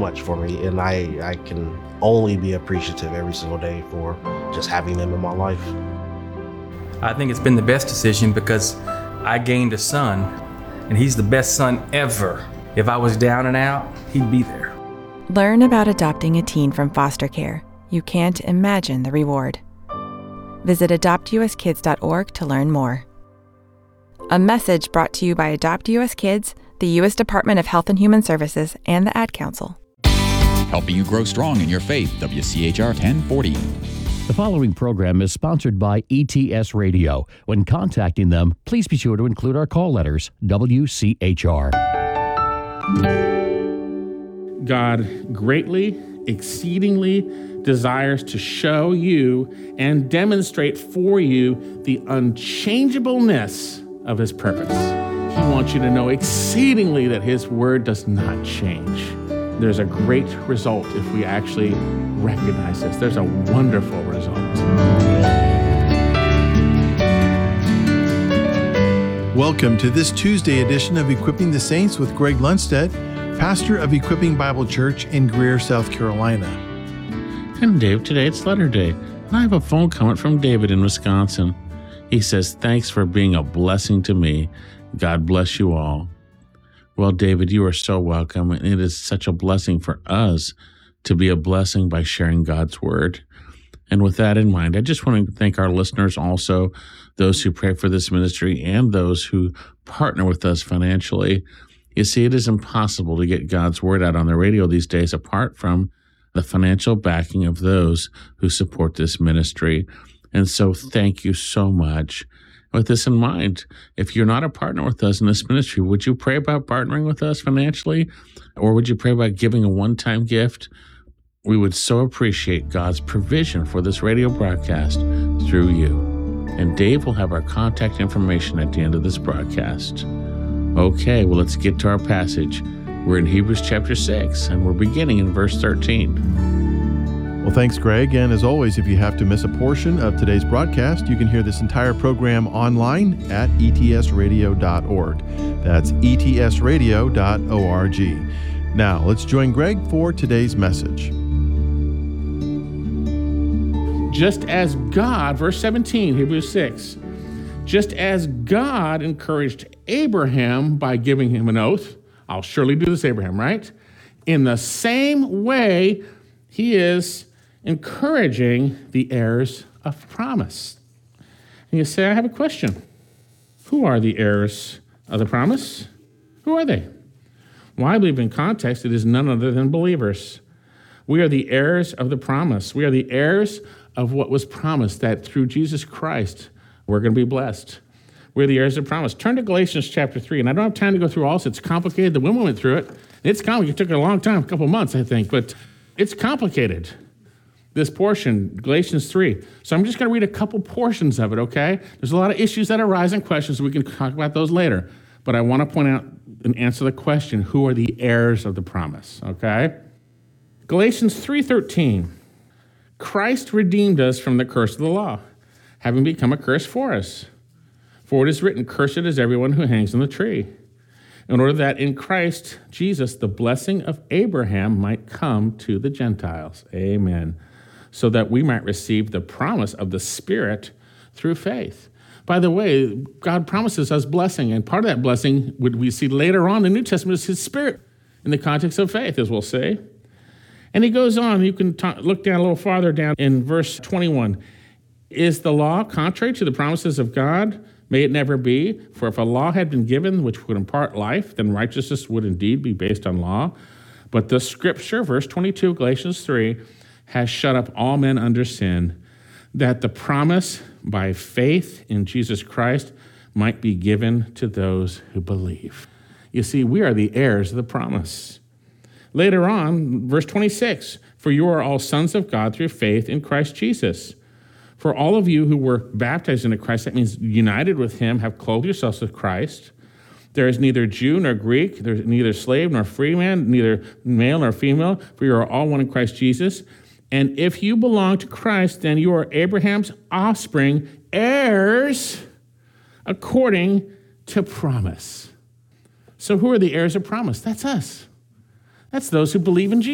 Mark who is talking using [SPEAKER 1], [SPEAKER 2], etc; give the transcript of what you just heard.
[SPEAKER 1] much for me, and I can only be appreciative every single day for just having them in my life.
[SPEAKER 2] I think it's been the best decision because I gained a son, and he's the best son ever. If I was down and out, he'd be there.
[SPEAKER 3] Learn about adopting a teen from foster care. You can't imagine the reward. Visit adoptuskids.org to learn more. A message brought to you by Adopt US Kids, the U.S. Department of Health and Human Services, and the Ad Council.
[SPEAKER 4] Helping you grow strong in your faith, WCHR 1040.
[SPEAKER 5] The following program is sponsored by ETS Radio. When contacting them, please be sure to include our call letters, WCHR.
[SPEAKER 6] God greatly, exceedingly desires to show you and demonstrate for you the unchangeableness of his purpose. He wants you to know exceedingly that his word does not change. There's a great result if we actually recognize this. There's a wonderful result.
[SPEAKER 7] Welcome to this Tuesday edition of Equipping the Saints with Greg Lundstedt, pastor of Equipping Bible Church in Greer, South Carolina.
[SPEAKER 6] And Dave, today it's letter day. And I have a phone comment from David in Wisconsin. He says, "Thanks for being a blessing to me. God bless you all." Well, David, you are so welcome, and it is such a blessing for us to be a blessing by sharing God's word. And with that in mind, I just want to thank our listeners also, those who pray for this ministry and those who partner with us financially. You see, it is impossible to get God's word out on the radio these days apart from the financial backing of those who support this ministry. And so thank you so much. With this in mind, if you're not a partner with us in this ministry, would you pray about partnering with us financially? Or would you pray about giving a one-time gift? We would so appreciate God's provision for this radio broadcast through you. And Dave will have our contact information at the end of this broadcast. Okay, well, let's get to our passage. We're in Hebrews chapter 6, and we're beginning in verse 13.
[SPEAKER 7] Well, thanks, Greg. And as always, if you have to miss a portion of today's broadcast, you can hear this entire program online at etsradio.org. That's etsradio.org. Now, let's join Greg for today's message.
[SPEAKER 6] Just as God, verse 17, Hebrews 6, just as God encouraged Abraham by giving him an oath, I'll surely do this, Abraham, right? In the same way, he is encouraging the heirs of promise. And you say, I have a question. Who are the heirs of the promise? Who are they? Well, I believe in context, it is none other than believers. We are the heirs of the promise. We are the heirs of what was promised, that through Jesus Christ, we're going to be blessed. We're the heirs of promise. Turn to Galatians chapter 3, and I don't have time to go through all this. It's complicated. The women went through it. It's complicated. It took a long time, a couple months, I think, but it's complicated. This portion, Galatians 3. So I'm just going to read a couple portions of it, okay? There's a lot of issues that arise and questions. We can talk about those later. But I want to point out and answer the question, who are the heirs of the promise, okay? Galatians 3:13. Christ redeemed us from the curse of the law, having become a curse for us. For it is written, cursed is everyone who hangs on the tree, in order that in Christ Jesus the blessing of Abraham might come to the Gentiles. Amen. So that we might receive the promise of the Spirit through faith. By the way, God promises us blessing, and part of that blessing, what we see later on in the New Testament, is his Spirit in the context of faith, as we'll say. And he goes on, you can look down a little farther down in verse 21. Is the law contrary to the promises of God? May it never be. For if a law had been given which would impart life, then righteousness would indeed be based on law. But the scripture, verse 22, Galatians 3, has shut up all men under sin, that the promise by faith in Jesus Christ might be given to those who believe. You see, we are the heirs of the promise. Later on, verse 26, for you are all sons of God through faith in Christ Jesus. For all of you who were baptized into Christ, that means united with him, have clothed yourselves with Christ. There is neither Jew nor Greek, there is neither slave nor free man, neither male nor female, for you are all one in Christ Jesus. And if you belong to Christ, then you are Abraham's offspring, heirs according to promise. So who are the heirs of promise? That's us. That's those who believe in Jesus.